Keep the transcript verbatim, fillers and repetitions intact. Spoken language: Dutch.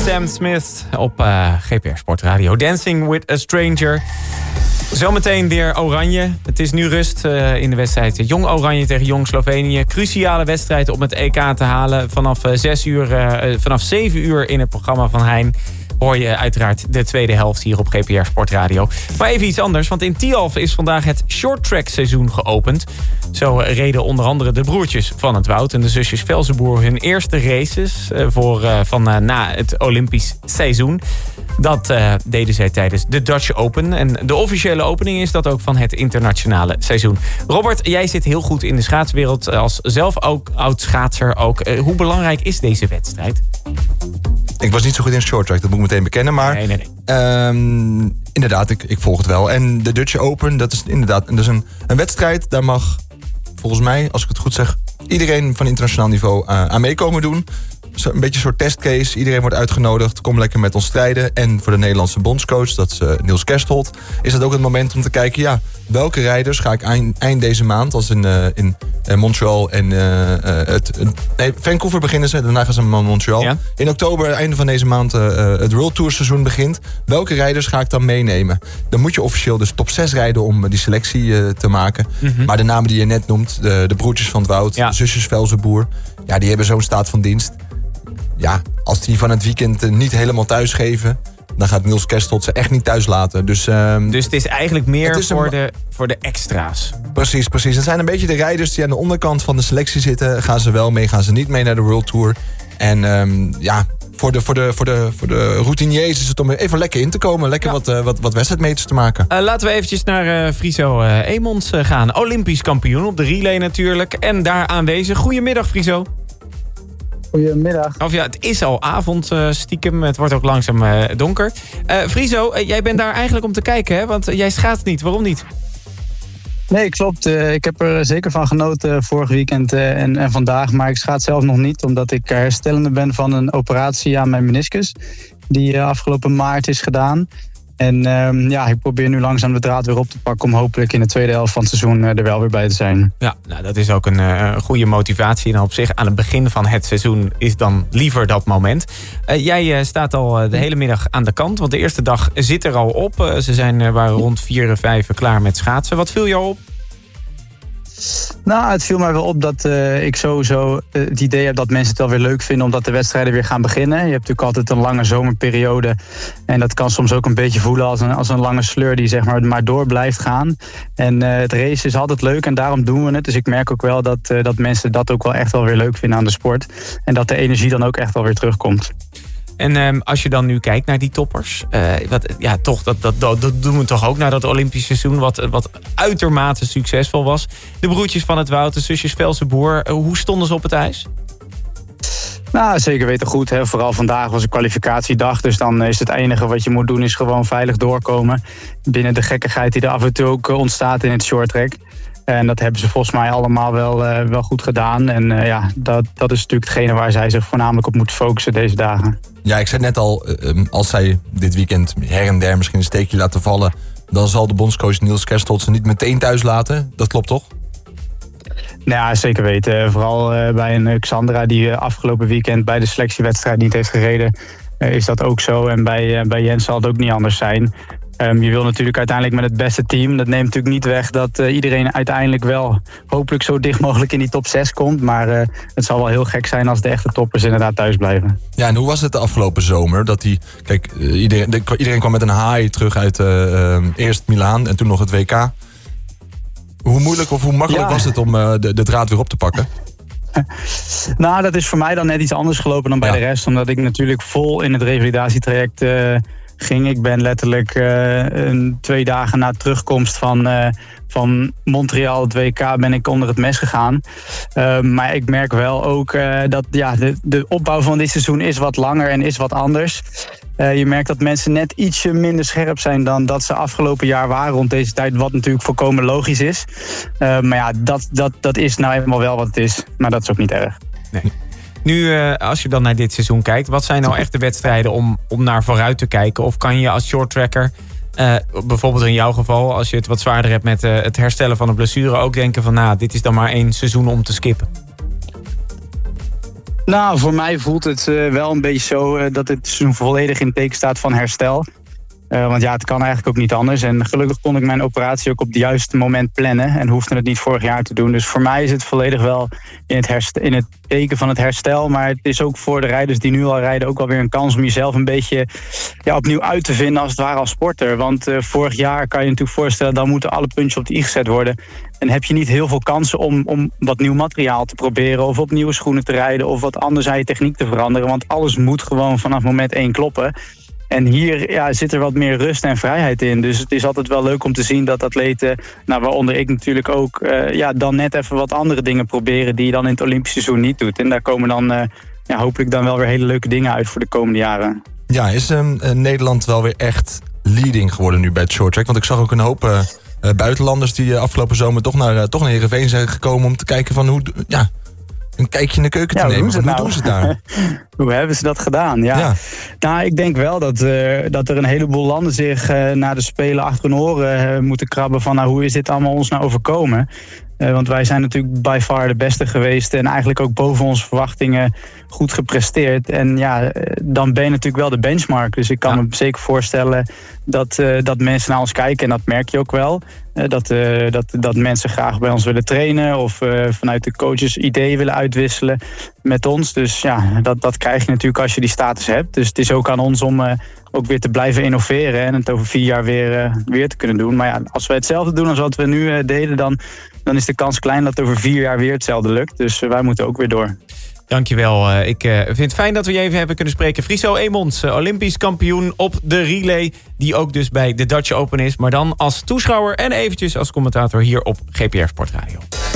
Sam Smith op uh, G P R Sport Radio. Dancing with a Stranger. Zometeen weer Oranje. Het is nu rust uh, in de wedstrijd Jong Oranje tegen Jong Slovenië. Cruciale wedstrijd om het E K te halen. Vanaf uh, zes uur, uh, vanaf zeven uur in het programma van Hein hoor je uiteraard de tweede helft hier op G P R Sport Radio. Maar even iets anders, want in Tialf is vandaag het shorttrack seizoen geopend. Zo reden onder andere de broertjes Van het Woud en de zusjes Velzenboer hun eerste races voor, uh, van uh, na het Olympisch seizoen. Dat uh, deden zij tijdens de Dutch Open. En de officiële opening is dat ook van het internationale seizoen. Robert, jij zit heel goed in de schaatswereld, als zelf ook oud-schaatser ook. Uh, hoe belangrijk is deze wedstrijd? Ik was niet zo goed in shorttrack, dat moet ik meteen bekennen. Maar nee, nee, nee. Um, inderdaad, ik, ik volg het wel. En de Dutch Open, dat is inderdaad dat is een, een wedstrijd. Daar mag, volgens mij, als ik het goed zeg, iedereen van internationaal niveau uh, aan meekomen doen. Zo een beetje een soort testcase. Iedereen wordt uitgenodigd. Kom lekker met ons strijden. En voor de Nederlandse bondscoach, dat is uh, Niels Kerstholt, is dat ook het moment om te kijken, ja, welke rijders ga ik eind, eind deze maand, als in, uh, in uh, Montreal en uh, uh, het, uh, nee, Vancouver beginnen ze, daarna gaan ze naar Montreal. Ja. In oktober, einde van deze maand, uh, het World Tour seizoen begint. Welke rijders ga ik dan meenemen? Dan moet je officieel dus top zes rijden om die selectie uh, te maken. Mm-hmm. Maar de namen die je net noemt, de, de broertjes Van het Woud, ja. de zusjes Velzenboer, ja, die hebben zo'n staat van dienst. Ja, als die van het weekend niet helemaal thuis geven, dan gaat Niels Kerstholt ze echt niet thuis laten. Dus, um, dus het is eigenlijk meer is voor, een... de, voor de extra's. Precies, precies. Het zijn een beetje de rijders die aan de onderkant van de selectie zitten. Gaan ze wel mee, gaan ze niet mee naar de World Tour. En um, ja, voor de, voor, de, voor, de, voor de routiniers is het om even lekker in te komen. Lekker ja. wat, uh, wat, wat wedstrijdmeters te maken. Uh, laten we eventjes naar uh, Friso uh, Eemons uh, gaan. Olympisch kampioen op de relay natuurlijk. En daar aanwezig. Goedemiddag, Friso. Goedemiddag. Of ja, het is al avond uh, stiekem. Het wordt ook langzaam uh, donker. Uh, Friso, uh, jij bent daar eigenlijk om te kijken, hè? Want uh, jij schaatst niet. Waarom niet? Nee, klopt. Uh, ik heb er zeker van genoten vorig weekend uh, en, en vandaag. Maar ik schaats zelf nog niet, omdat ik herstellende ben van een operatie aan mijn meniscus. Die uh, afgelopen maart is gedaan. En uh, ja, ik probeer nu langzaam de draad weer op te pakken om hopelijk in de tweede helft van het seizoen uh, er wel weer bij te zijn. Ja, nou, dat is ook een uh, goede motivatie. En op zich aan het begin van het seizoen is dan liever dat moment. Uh, jij uh, staat al uh, de hele middag aan de kant, want de eerste dag zit er al op. Uh, ze zijn, uh, waren rond vier en vijf klaar met schaatsen. Wat viel jou op? Nou, het viel mij wel op dat uh, ik sowieso uh, het idee heb dat mensen het wel weer leuk vinden omdat de wedstrijden weer gaan beginnen. Je hebt natuurlijk altijd een lange zomerperiode en dat kan soms ook een beetje voelen als een, als een lange sleur die zeg maar, maar door blijft gaan. En uh, het race is altijd leuk en daarom doen we het. Dus ik merk ook wel dat, uh, dat mensen dat ook wel echt wel weer leuk vinden aan de sport. En dat de energie dan ook echt wel weer terugkomt. En um, als je dan nu kijkt naar die toppers, uh, wat, ja, toch, dat, dat, dat, dat doen we toch ook na dat Olympisch seizoen, wat, wat uitermate succesvol was. De broertjes Van het Woud, de zusjes Velzenboer, uh, hoe stonden ze op het ijs? Nou, zeker weten goed. Hè. Vooral vandaag was een kwalificatiedag. Dus dan is het enige wat je moet doen is gewoon veilig doorkomen. Binnen de gekkigheid die er af en toe ook ontstaat in het shorttrack. En dat hebben ze volgens mij allemaal wel, uh, wel goed gedaan. En uh, ja, dat, dat is natuurlijk hetgene waar zij zich voornamelijk op moeten focussen deze dagen. Ja, ik zei net al, uh, als zij dit weekend her en der misschien een steekje laten vallen, dan zal de bondscoach Niels Kerstholt ze niet meteen thuis laten. Dat klopt toch? Ja, zeker weten. Vooral uh, bij een Xandra die uh, afgelopen weekend bij de selectiewedstrijd niet heeft gereden, uh, is dat ook zo. En bij, uh, bij Jens zal het ook niet anders zijn. Um, je wil natuurlijk uiteindelijk met het beste team. Dat neemt natuurlijk niet weg dat uh, iedereen uiteindelijk wel hopelijk zo dicht mogelijk in die top zes komt. Maar uh, het zal wel heel gek zijn als de echte toppers inderdaad thuis blijven. Ja, en hoe was het de afgelopen zomer? Dat die, kijk, uh, iedereen, de, iedereen kwam met een haai terug uit uh, uh, eerst Milaan en toen nog het W K. Hoe moeilijk of hoe makkelijk ja. was het om uh, de, de draad weer op te pakken? Nou, dat is voor mij dan net iets anders gelopen dan bij ja. de rest. Omdat ik natuurlijk vol in het revalidatietraject uh, ging. Ik ben letterlijk uh, een, twee dagen na terugkomst van, uh, van Montreal, het W K, ben ik onder het mes gegaan. Uh, maar ik merk wel ook uh, dat ja, de, de opbouw van dit seizoen is wat langer en is wat anders. Uh, je merkt dat mensen net ietsje minder scherp zijn dan dat ze afgelopen jaar waren rond deze tijd. Wat natuurlijk volkomen logisch is. Uh, maar ja, dat, dat, dat is nou eenmaal wel wat het is. Maar dat is ook niet erg. Nee. Nu, uh, als je dan naar dit seizoen kijkt, wat zijn nou echt de wedstrijden om, om naar vooruit te kijken? Of kan je als shorttracker, uh, bijvoorbeeld in jouw geval, als je het wat zwaarder hebt met uh, het herstellen van een blessure, ook denken van, nou, dit is dan maar één seizoen om te skippen? Nou, voor mij voelt het uh, wel een beetje zo uh, dat het seizoen volledig in het teken staat van herstel. Uh, want ja, het kan eigenlijk ook niet anders. En gelukkig kon ik mijn operatie ook op het juiste moment plannen. En hoefde het niet vorig jaar te doen. Dus voor mij is het volledig wel in het, herstel, in het teken van het herstel. Maar het is ook voor de rijders die nu al rijden ook wel weer een kans om jezelf een beetje ja, opnieuw uit te vinden als het ware als sporter. Want uh, vorig jaar kan je natuurlijk voorstellen, dan moeten alle puntjes op de i gezet worden. En heb je niet heel veel kansen om, om wat nieuw materiaal te proberen of op nieuwe schoenen te rijden of wat anders aan je techniek te veranderen. Want alles moet gewoon vanaf moment één kloppen. En hier ja, zit er wat meer rust en vrijheid in. Dus het is altijd wel leuk om te zien dat atleten, nou, waaronder ik natuurlijk ook, uh, ja, dan net even wat andere dingen proberen die je dan in het Olympisch seizoen niet doet. En daar komen dan uh, ja, hopelijk dan wel weer hele leuke dingen uit voor de komende jaren. Ja, is um, uh, Nederland wel weer echt leading geworden nu bij het shorttrack? Want ik zag ook een hoop uh, uh, buitenlanders die uh, afgelopen zomer toch naar, uh, toch naar Heerenveen zijn gekomen om te kijken van hoe... Ja, een kijkje in de keuken te ja, nemen. Hoe, hoe nou? doen ze het daar? Hoe hebben ze dat gedaan? Ja. ja. Nou, ik denk wel dat, uh, dat er een heleboel landen zich uh, naar de Spelen achter hun oren uh, moeten krabben van nou, hoe is dit allemaal ons nou overkomen? Uh, want wij zijn natuurlijk by far de beste geweest en eigenlijk ook boven onze verwachtingen goed gepresteerd. En ja, dan ben je natuurlijk wel de benchmark. Dus ik kan ja. me zeker voorstellen dat, uh, dat mensen naar ons kijken en dat merk je ook wel. Uh, dat, uh, dat, dat mensen graag bij ons willen trainen of uh, vanuit de coaches ideeën willen uitwisselen met ons. Dus ja, dat, dat krijg je natuurlijk als je die status hebt. Dus het is ook aan ons om uh, ook weer te blijven innoveren en het over vier jaar weer, uh, weer te kunnen doen. Maar ja, als we hetzelfde doen als wat we nu uh, deden, dan, dan is de kans klein dat over vier jaar weer hetzelfde lukt. Dus uh, wij moeten ook weer door. Dankjewel. Uh, ik uh, vind het fijn dat we je even hebben kunnen spreken. Friso Eemons, uh, Olympisch kampioen op de relay. Die ook dus bij de Dutch Open is. Maar dan als toeschouwer en eventjes als commentator hier op G P R Sportradio.